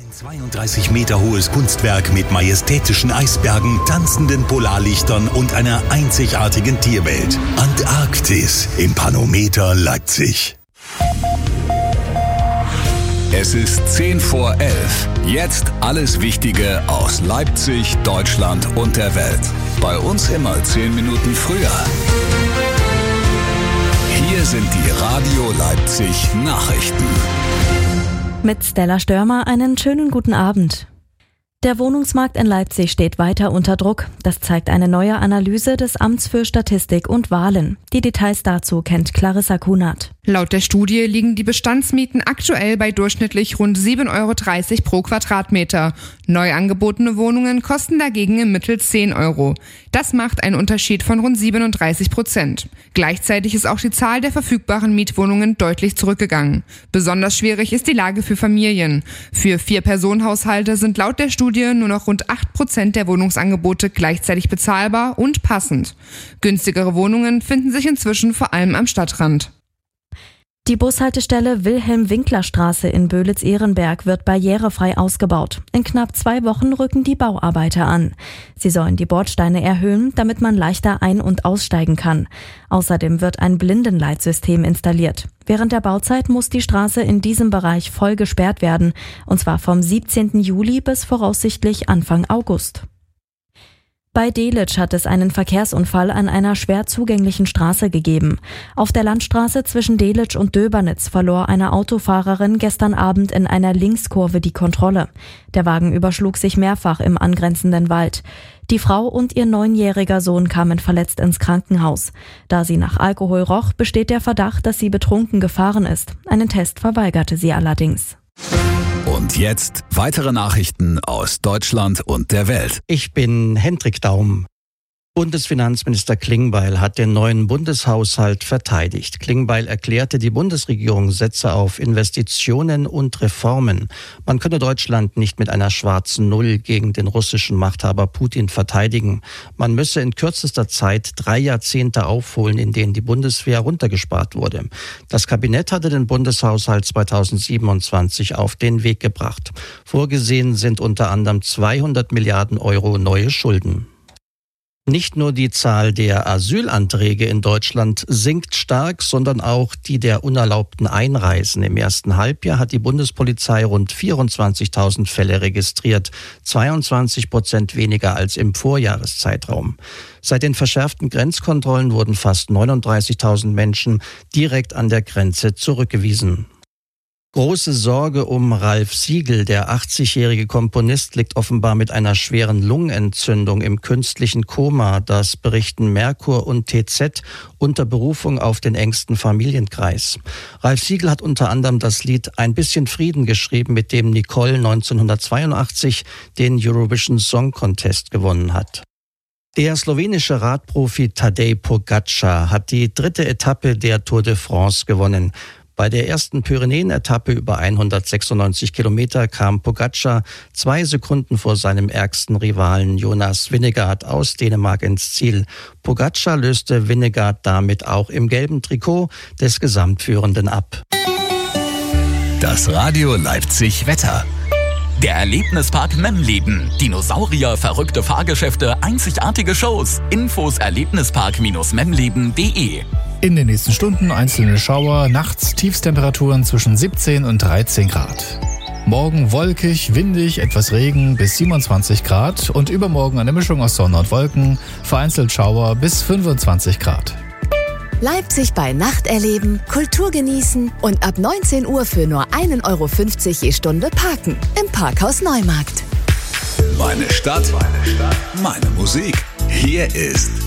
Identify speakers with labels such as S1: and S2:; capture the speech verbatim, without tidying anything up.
S1: zweiunddreißig Meter hohes Kunstwerk mit majestätischen Eisbergen, tanzenden Polarlichtern und einer einzigartigen Tierwelt. Antarktis im Panometer Leipzig.
S2: Es ist zehn vor elf. Jetzt alles Wichtige aus Leipzig, Deutschland und der Welt. Bei uns immer zehn Minuten früher. Hier sind die Radio Leipzig Nachrichten.
S3: Mit Stella Störmer einen schönen guten Abend. Der Wohnungsmarkt in Leipzig steht weiter unter Druck. Das zeigt eine neue Analyse des Amts für Statistik und Wahlen. Die Details dazu kennt Clarissa Kunert.
S4: Laut der Studie liegen die Bestandsmieten aktuell bei durchschnittlich rund sieben Euro dreißig pro Quadratmeter. Neu angebotene Wohnungen kosten dagegen im Mittel zehn Euro. Das macht einen Unterschied von rund siebenunddreißig Prozent. Gleichzeitig ist auch die Zahl der verfügbaren Mietwohnungen deutlich zurückgegangen. Besonders schwierig ist die Lage für Familien. Für Vier-Personen-Haushalte sind laut der Studie nur noch rund acht Prozent der Wohnungsangebote gleichzeitig bezahlbar und passend. Günstigere Wohnungen finden sich inzwischen vor allem am Stadtrand.
S3: Die Bushaltestelle Wilhelm-Winkler-Straße in Böhlitz-Ehrenberg wird barrierefrei ausgebaut. In knapp zwei Wochen rücken die Bauarbeiter an. Sie sollen die Bordsteine erhöhen, damit man leichter ein- und aussteigen kann. Außerdem wird ein Blindenleitsystem installiert. Während der Bauzeit muss die Straße in diesem Bereich voll gesperrt werden, und zwar vom siebzehnten Juli bis voraussichtlich Anfang August. Bei Delitzsch hat es einen Verkehrsunfall an einer schwer zugänglichen Straße gegeben. Auf der Landstraße zwischen Delitzsch und Döbernitz verlor eine Autofahrerin gestern Abend in einer Linkskurve die Kontrolle. Der Wagen überschlug sich mehrfach im angrenzenden Wald. Die Frau und ihr neunjähriger Sohn kamen verletzt ins Krankenhaus. Da sie nach Alkohol roch, besteht der Verdacht, dass sie betrunken gefahren ist. Einen Test verweigerte sie allerdings.
S2: Und jetzt weitere Nachrichten aus Deutschland und der Welt.
S5: Ich bin Hendrik Daum. Bundesfinanzminister Klingbeil hat den neuen Bundeshaushalt verteidigt. Klingbeil erklärte, die Bundesregierung setze auf Investitionen und Reformen. Man könne Deutschland nicht mit einer schwarzen Null gegen den russischen Machthaber Putin verteidigen. Man müsse in kürzester Zeit drei Jahrzehnte aufholen, in denen die Bundeswehr runtergespart wurde. Das Kabinett hatte den Bundeshaushalt zweitausendsiebenundzwanzig auf den Weg gebracht. Vorgesehen sind unter anderem zweihundert Milliarden Euro neue Schulden. Nicht nur die Zahl der Asylanträge in Deutschland sinkt stark, sondern auch die der unerlaubten Einreisen. Im ersten Halbjahr hat die Bundespolizei rund vierundzwanzigtausend Fälle registriert, zweiundzwanzig Prozent weniger als im Vorjahreszeitraum. Seit den verschärften Grenzkontrollen wurden fast neununddreißigtausend Menschen direkt an der Grenze zurückgewiesen. Große Sorge um Ralf Siegel. Der achtzigjährige Komponist liegt offenbar mit einer schweren Lungenentzündung im künstlichen Koma. Das berichten Merkur und T Z unter Berufung auf den engsten Familienkreis. Ralf Siegel hat unter anderem das Lied Ein bisschen Frieden geschrieben, mit dem Nicole neunzehnhundertzweiundachtzig den Eurovision Song Contest gewonnen hat. Der slowenische Radprofi Tadej Pogačar hat die dritte Etappe der Tour de France gewonnen. Bei der ersten Pyrenäen-Etappe über hundertsechsundneunzig Kilometer kam Pogačar zwei Sekunden vor seinem ärgsten Rivalen Jonas Vingegaard aus Dänemark ins Ziel. Pogačar löste Vingegaard damit auch im gelben Trikot des Gesamtführenden ab.
S2: Das Radio Leipzig Wetter.
S6: Der Erlebnispark Memleben. Dinosaurier, verrückte Fahrgeschäfte, einzigartige Shows. Infos erlebnispark memleben punkt de.
S7: In den nächsten Stunden einzelne Schauer, nachts Tiefstemperaturen zwischen siebzehn und dreizehn Grad. Morgen wolkig, windig, etwas Regen bis siebenundzwanzig Grad und übermorgen eine Mischung aus Sonne und Wolken, vereinzelt Schauer bis fünfundzwanzig Grad.
S8: Leipzig bei Nacht erleben, Kultur genießen und ab neunzehn Uhr für nur ein Euro fünfzig je Stunde parken im Parkhaus Neumarkt.
S2: Meine Stadt, meine Stadt, meine Musik. Hier ist